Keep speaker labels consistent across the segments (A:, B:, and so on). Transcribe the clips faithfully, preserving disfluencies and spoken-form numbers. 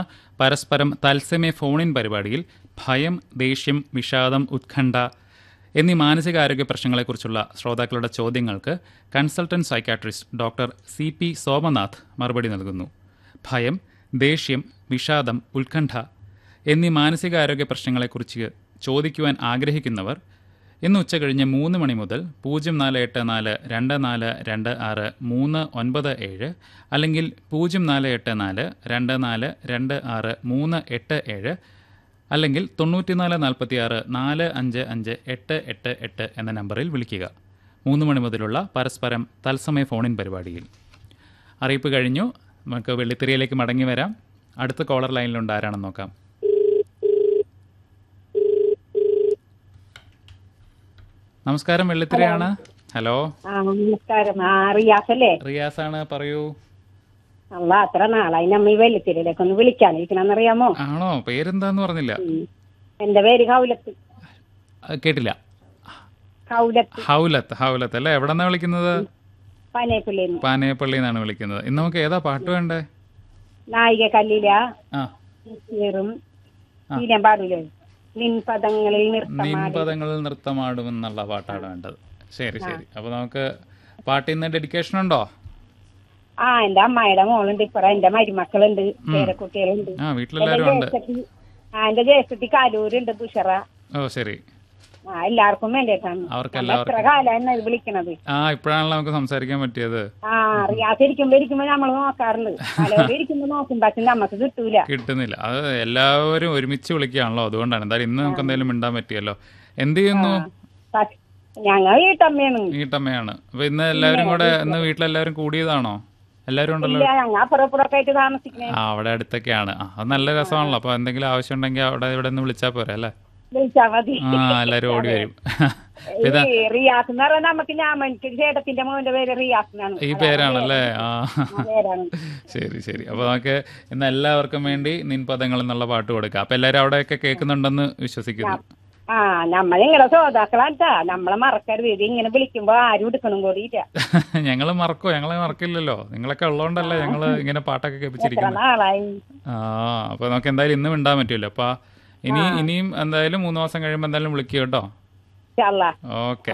A: പരസ്പരം തത്സമയ ഫോണിൻ പരിപാടിയിൽ ഭയം, ദേഷ്യം, വിഷാദം, ഉത്കണ്ഠ എന്നീ മാനസികാരോഗ്യ പ്രശ്നങ്ങളെക്കുറിച്ചുള്ള ശ്രോതാക്കളുടെ ചോദ്യങ്ങൾക്ക് consultant psychiatrist doctor C P Somnath മറുപടി നൽകുന്നു. ഭയം, ദേഷ്യം, വിഷാദം, ഉത്കണ്ഠ എന്നീ മാനസികാരോഗ്യ പ്രശ്നങ്ങളെക്കുറിച്ച് ചോദിക്കുവാൻ ആഗ്രഹിക്കുന്നവർ ഇന്ന് ഉച്ചകഴിഞ്ഞ് മൂന്ന് മണി മുതൽ പൂജ്യം നാല് എട്ട് നാല് രണ്ട് നാല് രണ്ട് ആറ് മൂന്ന് ഒൻപത് ഏഴ് അല്ലെങ്കിൽ പൂജ്യം നാല് എട്ട് നാല് രണ്ട് നാല് രണ്ട് ആറ് മൂന്ന് എട്ട് ഏഴ് അല്ലെങ്കിൽ തൊണ്ണൂറ്റിനാല് നാൽപ്പത്തി ആറ് നാല് അഞ്ച് അഞ്ച് എട്ട് എട്ട് എട്ട് എന്ന നമ്പറിൽ വിളിക്കുക. മൂന്ന് മണി മുതലുള്ള പരസ്പരം തത്സമയ ഫോണിൻ പരിപാടിയിൽ. അറിയിപ്പ് കഴിഞ്ഞു. നമുക്ക് വെള്ളിത്തിരയിലേക്ക് മടങ്ങി വരാം. അടുത്ത കോളർ ലൈനിലുണ്ട്. ആരാണെന്ന് നോക്കാം. നമസ്കാരം, വെള്ളിത്തിരയാണ്. ഹലോ,
B: നമസ്കാരം. റിയാസ് അല്ലേ?
A: റിയാസ് ആണ്, പറയൂ.
B: അല്ല, അത്ര നാളായി നമ്മ ഈ വെള്ളിത്തിരയിലേക്ക് ഒന്ന് വിളിക്കാനിരിക്കണമെന്നറിയാമോ?
A: ആണോ? പേരെന്താന്ന് പറഞ്ഞില്ല.
B: എന്റെ പേര് ഹൗലത്ത്.
A: കേട്ടില്ല.
B: ഹൗലത്ത്.
A: ഹൗലത്ത് ഹൗലത്ത് അല്ലേ? എവിടെന്നാ വിളിക്കുന്നത്?
B: പാനേപ്പള്ളിന്ന്.
A: പാനേപ്പള്ളിന്നാണ് വിളിക്കുന്നത്. ഇന്ന് നമുക്ക് ഏതാ പാട്ട് വേണ്ടേ?
B: നായിക കല്ലില
A: ആ
B: തീരാൻ പാടില്ലേ? നിൻപദങ്ങളിൽ
A: നിൻപദങ്ങളിൽ നൃത്തമാടുമെന്നുള്ള പാട്ടാണ് വേണ്ടത്. ശരി ശരി. അപ്പൊ നമുക്ക് പാട്ടിന്ന് ഡെഡിക്കേഷൻ ഉണ്ടോ?
B: ആ, എന്റെ അമ്മായിയുടെ മോളുണ്ട്, ഇപ്പറ എന്റെ മരുമക്കളുണ്ട്, പേരക്കുട്ടികളുണ്ട്.
A: ആ, വീട്ടിലെല്ലാരും ഉണ്ട്.
B: ആ, എന്റെ ജ്യേഷ്ഠത്തി കാലൂരുണ്ട്, ബുഷറ.
A: ഓ ശരി.
B: ആ, എല്ലാവർക്കും വേണ്ടിയിട്ടാണ്. എത്ര കാലാണ് ഇത് വിളിക്കണത്.
A: ആ, ഇപ്പഴാണല്ലോ നമുക്ക് സംസാരിക്കാൻ പറ്റിയത്.
B: ആ, അറിയാതെ ഇരിക്കുമ്പോ ഇരിക്കുമ്പോ നമ്മള് നോക്കാറുണ്ട്. പലരും ഇരിക്കുമ്പോ നോക്കും, പക്ഷെ നമുക്ക് കിട്ടൂല.
A: കിട്ടുന്നില്ല. അത് എല്ലാവരും ഒരുമിച്ച് വിളിക്കുകയാണല്ലോ, അതുകൊണ്ടാണ്. എന്തായാലും ഇന്ന് നമുക്ക് എന്തെങ്കിലും മിണ്ടാൻ പറ്റിയല്ലോ. എന്ത് ചെയ്യുന്നു?
B: ഞങ്ങൾ വീട്ടമ്മയാണ്.
A: വീട്ടമ്മയാണ്. അപ്പൊ ഇന്ന് എല്ലാവരും കൂടെ ഇന്ന് വീട്ടിലെല്ലാവരും കൂടിയതാണോ? എല്ലാവരും ഉണ്ടല്ലോ. ആ, അവിടെ അടുത്തൊക്കെയാണ്. അത് നല്ല രസമാണല്ലോ. അപ്പൊ എന്തെങ്കിലും ആവശ്യം ഉണ്ടെങ്കിൽ അവിടെ ഇവിടെ നിന്ന് വിളിച്ചാൽ പോരെ അല്ലേ? ആ, എല്ലാരും ഓടി വരും.
B: റിയാസ് എന്ന് പറഞ്ഞാൽ നമുക്ക് ഞാൻ ചേട്ടത്തിന്റെ മോന്റെ പേര് റിയാസ് എന്നാണ്.
A: ഈ പേരാണല്ലേ? ആ, ശരി ശരി. അപ്പൊ നമുക്ക് ഇന്ന് എല്ലാവർക്കും വേണ്ടി നിൻപദങ്ങൾ എന്നുള്ള പാട്ട് കൊടുക്കാം. അപ്പൊ എല്ലാരും അവിടെയൊക്കെ കേൾക്കുന്നുണ്ടെന്ന് വിശ്വസിക്കുന്നു.
B: ആ, നമ്മ നിങ്ങളെ ശ്രോതാക്കളാട്ടാ, നമ്മളെ മറക്കരുത്. ഇത് ഇങ്ങനെ വിളിക്കുമ്പോ ആരും എടുക്കണം കൂടിയില്ല.
A: ഞങ്ങള് മറക്കോ? ഞങ്ങളെ മറക്കില്ലല്ലോ. നിങ്ങളൊക്കെ ഉള്ളതുകൊണ്ടല്ലേ ഞങ്ങള് ഇങ്ങനെ പാട്ടൊക്കെ കേൾപ്പിച്ചിരിക്കുന്നത്. ആ, അപ്പൊ നമുക്ക് എന്തായാലും ഇന്നും മിണ്ടാൻ പറ്റൂല്ലോ. അപ്പൊ ഇനി ഇനിയും എന്തായാലും മൂന്ന് മാസം കഴിയുമ്പോ എന്തായാലും വിളിക്കുക കേട്ടോ. ഓക്കെ.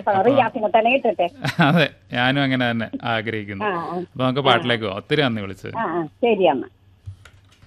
A: അതെ, ഞാനും അങ്ങനെ തന്നെ ആഗ്രഹിക്കുന്നു. അപ്പൊ നമുക്ക് പാട്ടിലേക്ക് പോവാം. ഒത്തിരി നന്ദി വിളിച്ചത്.
B: ശരി.